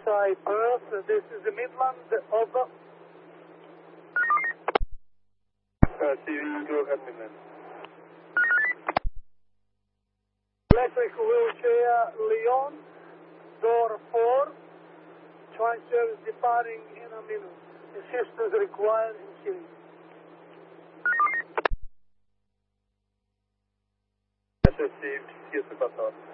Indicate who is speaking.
Speaker 1: Side Perth, this is the Midland, over.
Speaker 2: CV, go ahead, Midland.
Speaker 1: Electric wheelchair, Lyon, door 4. Train service departing in a minute. Assistance required in queuing.
Speaker 2: Yes, received. Yes, about that.